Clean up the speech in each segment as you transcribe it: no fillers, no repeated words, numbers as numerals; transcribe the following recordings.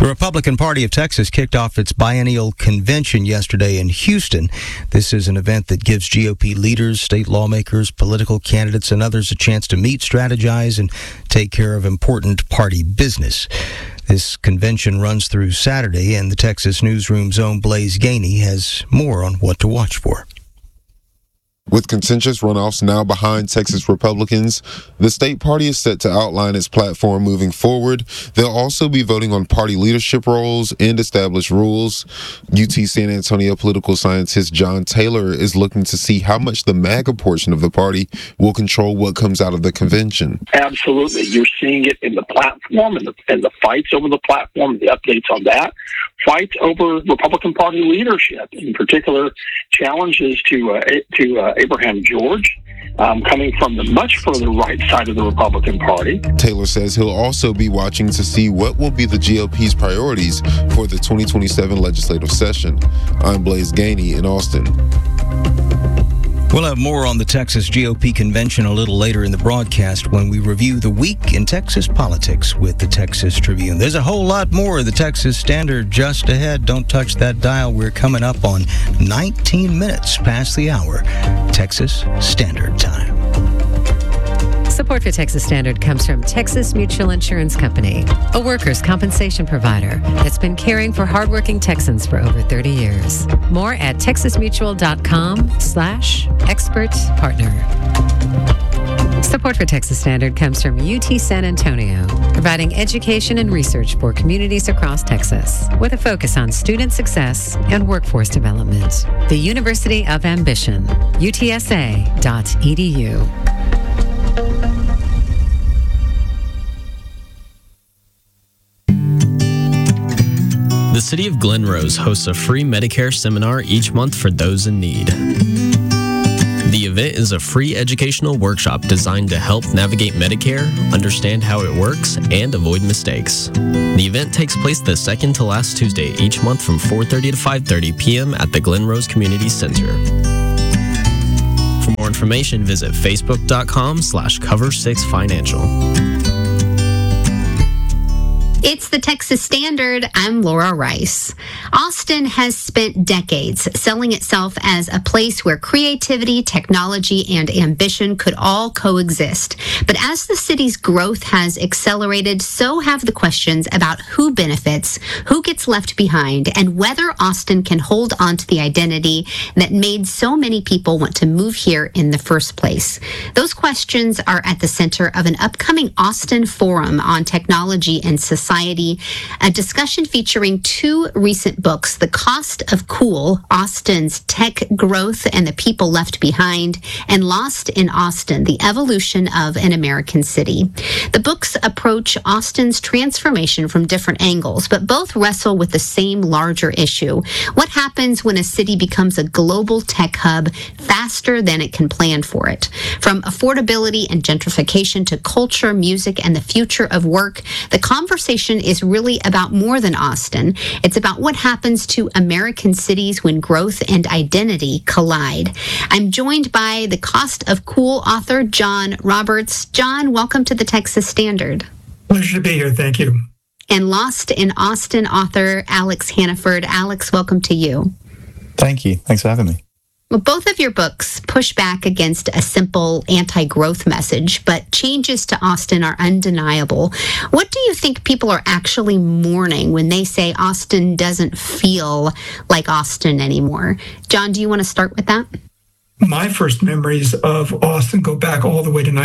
Republican Party of Texas kicked off its biennial convention yesterday in Houston. This is an event that gives GOP leaders, state lawmakers, political candidates, and others a chance to meet, strategize, and take care of important party business. This convention runs through Saturday, and the Texas Newsroom's own Blaise Gainey has more on what to watch for. With contentious runoffs now behind Texas Republicans, the state party is set to outline its platform moving forward. They'll also be voting on party leadership roles and establish rules. UT San Antonio political scientist John Taylor is looking to see how much the MAGA portion of the party will control what comes out of the convention. Absolutely. You're seeing it in the platform and the fights over the platform, the updates on that, fights over Republican Party leadership, in particular challenges to Abraham George, coming from the much further right side of the Republican Party. Taylor says he'll also be watching to see what will be the GOP's priorities for the 2027 legislative session. I'm Blaise Gainey in Austin. We'll have more on the Texas GOP convention a little later in the broadcast when we review the week in Texas politics with the Texas Tribune. There's a whole lot more of the Texas Standard just ahead. Don't touch that dial. We're coming up on 19 minutes past the hour. Texas Standard Time. Support for Texas Standard comes from Texas Mutual Insurance Company, a workers' compensation provider that's been caring for hardworking Texans for over 30 years. More at texasmutual.com/expert partner. Support for Texas Standard comes from UT San Antonio, providing education and research for communities across Texas, with a focus on student success and workforce development. The University of Ambition, utsa.edu. The City of Glen Rose hosts a free Medicare seminar each month for those in need. The event is a free educational workshop designed to help navigate Medicare, understand how it works, and avoid mistakes. The event takes place the second to last Tuesday each month from 4:30 to 5:30 p.m. at the Glen Rose Community Center. For more information, visit facebook.com/cover6financial. It's the Texas Standard. I'm Laura Rice. Austin has spent decades selling itself as a place where creativity, technology, and ambition could all coexist. But as the city's growth has accelerated, so have the questions about who benefits, who gets left behind, and whether Austin can hold on to the identity that made so many people want to move here in the first place. Those questions are at the center of an upcoming Austin Forum on Technology and Society, a discussion featuring two recent books, The Cost of Cool, Austin's Tech Growth and the People Left Behind, and Lost in Austin, The Evolution of an American City. The books approach Austin's transformation from different angles, but both wrestle with the same larger issue. What happens when a city becomes a global tech hub faster than it can plan for it? From affordability and gentrification to culture, music, and the future of work, the conversation is really about more than Austin. It's about what happens to American cities when growth and identity collide. I'm joined by The Cost of Cool author John Roberts. John, welcome to the Texas Standard. Pleasure to be here. Thank you. And Lost in Austin author Alex Hannaford. Alex, welcome to you. Thank you. Thanks for having me. Well, both of your books push back against a simple anti-growth message, but changes to Austin are undeniable. What do you think people are actually mourning when they say Austin doesn't feel like Austin anymore? John, do you want to start with that? My first memories of Austin go back all the way to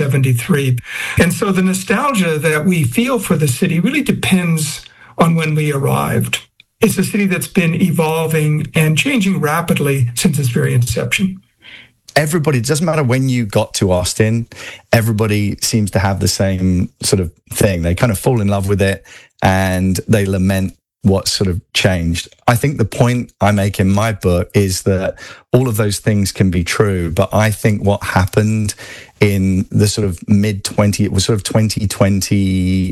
1973. And so the nostalgia that we feel for the city really depends on when we arrived. It's a city that's been evolving and changing rapidly since its very inception. Everybody, it doesn't matter when you got to Austin, everybody seems to have the same sort of thing. They kind of fall in love with it and they lament what sort of changed. I think the point I make in my book is that all of those things can be true, but I think what happened in the sort of it was sort of 2020,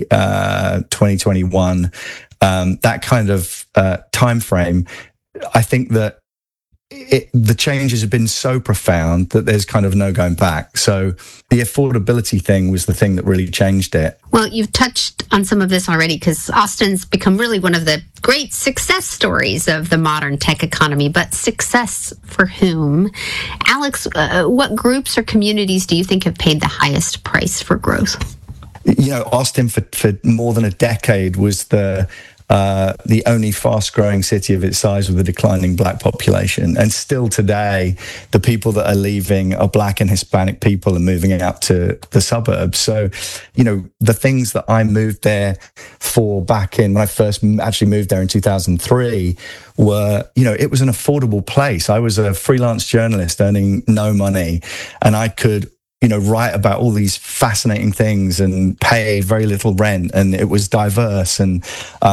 2021, that kind of time frame, I think that the changes have been so profound that there's kind of no going back. So the affordability thing was the thing that really changed it. Well, you've touched on some of this already because Austin's become really one of the great success stories of the modern tech economy, but success for whom? Alex, what groups or communities do you think have paid the highest price for growth? Austin for more than a decade was the only fast-growing city of its size with a declining black population. And still today, the people that are leaving are black and Hispanic people and moving out to the suburbs. So, the things that I moved there for back when I first actually moved there in 2003 were, it was an affordable place. I was a freelance journalist earning no money, and I could write about all these fascinating things and pay very little rent, and it was diverse, and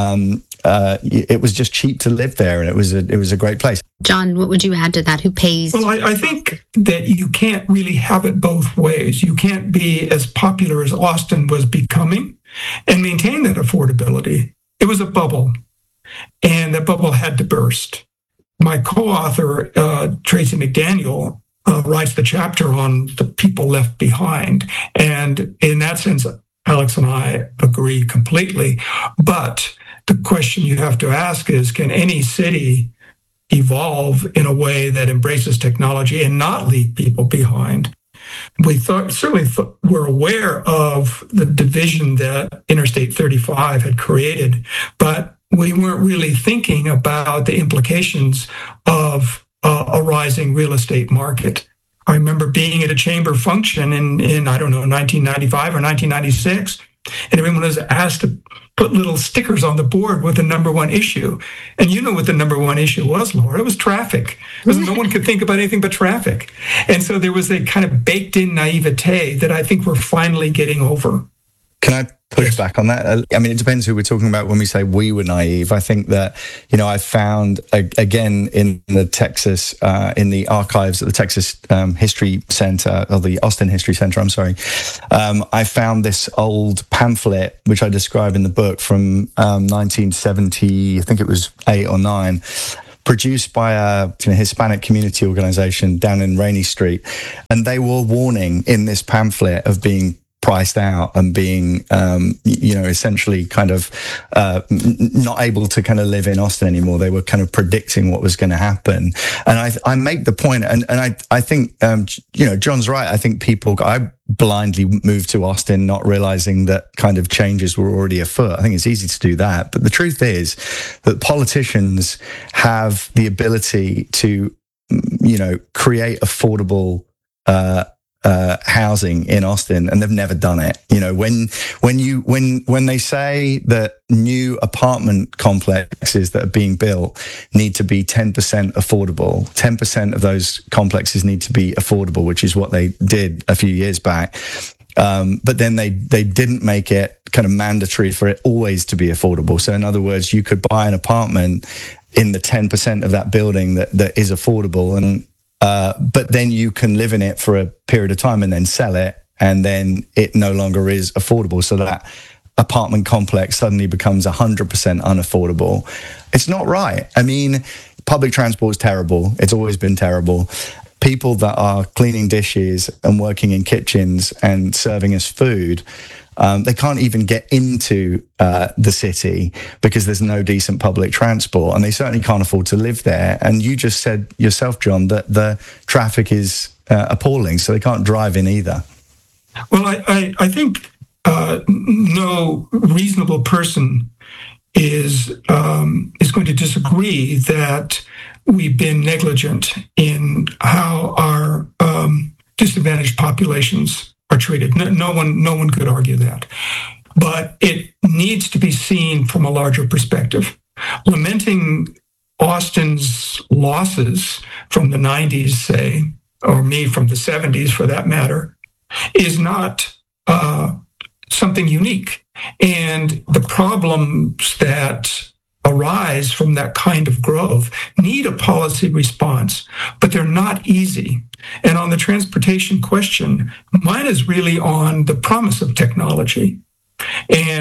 it was just cheap to live there, and it was a great place. John, what would you add to that? Who pays? Well, I think that you can't really have it both ways. You can't be as popular as Austin was becoming and maintain that affordability. It was a bubble, and that bubble had to burst. My co-author, Tracy McDaniel, writes the chapter on the people left behind. And in that sense, Alex and I agree completely. But the question you have to ask is, can any city evolve in a way that embraces technology and not leave people behind? We were aware of the division that Interstate 35 had created, but we weren't really thinking about the implications of a rising real estate market. I remember being at a chamber function in 1995 or 1996, and everyone was asked to put little stickers on the board with the number one issue. And you know what the number one issue was, Laura? It was traffic. No one could think about anything but traffic. And so there was a kind of baked-in naivete that I think we're finally getting over. Can I push back on that? I mean, it depends who we're talking about when we say we were naive. I think that, I found, again, in the Texas, in the archives at the Texas History Center, or the Austin History Center, I'm sorry, I found this old pamphlet, which I describe in the book, from 1970, I think it was 8 or 9, produced by a Hispanic community organization down in Rainey Street. And they were warning in this pamphlet of being priced out and being, essentially kind of not able to kind of live in Austin anymore. They were kind of predicting what was going to happen. And I make the point, and I think, John's right. I think I blindly moved to Austin, not realizing that kind of changes were already afoot. I think it's easy to do that. But the truth is that politicians have the ability to, create affordable housing in Austin, and they've never done it. When they say that new apartment complexes that are being built need to be 10% affordable, 10% of those complexes need to be affordable, which is what they did a few years back. But then they didn't make it kind of mandatory for it always to be affordable. So in other words, you could buy an apartment in the 10% of that building that is affordable, and but then you can live in it for a period of time and then sell it, and then it no longer is affordable. So that apartment complex suddenly becomes 100% unaffordable. It's not right. I mean, public transport is terrible. It's always been terrible. People that are cleaning dishes and working in kitchens and serving us food, they can't even get into the city because there's no decent public transport, and they certainly can't afford to live there. And you just said yourself, John, that the traffic is appalling, so they can't drive in either. Well, I think no reasonable person is going to disagree that we've been negligent in how our disadvantaged populations are treated. No one could argue that. But it needs to be seen from a larger perspective. Lamenting Austin's losses from the 90s, say, or me from the 70s for that matter, is not something unique. And the problems that arise from that kind of growth need a policy response, but they're not easy. And on the transportation question, mine is really on the promise of technology. And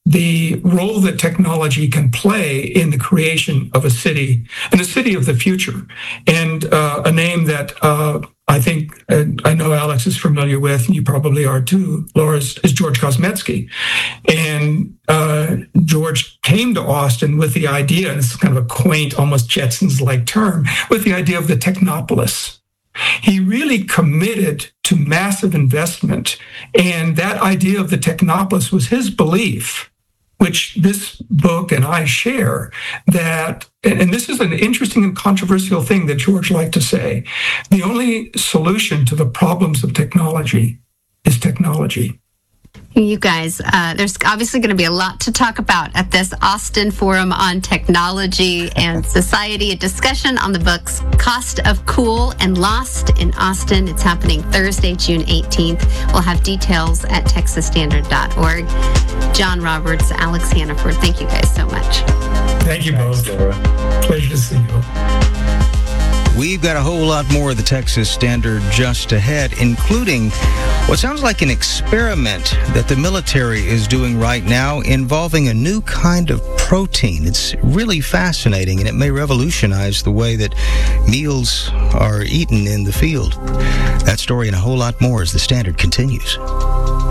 the role that technology can play in the creation of a city and a city of the future. And a name that I think, I know Alex is familiar with, and you probably are too, Laura, is George Kosmetsky. And George came to Austin with the idea, and it's kind of a quaint, almost Jetsons-like term, with the idea of the Technopolis. He really committed to massive investment, and that idea of the Technopolis was his belief, which this book and I share, that, and this is an interesting and controversial thing that George liked to say, the only solution to the problems of technology is technology. You guys, there's obviously going to be a lot to talk about at this Austin Forum on Technology and Society, a discussion on the books Cost of Cool and Lost in Austin. It's happening Thursday, June 18th. We'll have details at texasstandard.org. John Roberts, Alex Hannaford, thank you guys so much. Thank you both. Pleasure to see you. We've got a whole lot more of the Texas Standard just ahead, including what sounds like an experiment that the military is doing right now involving a new kind of protein. It's really fascinating, and it may revolutionize the way that meals are eaten in the field. That story and a whole lot more as the Standard continues.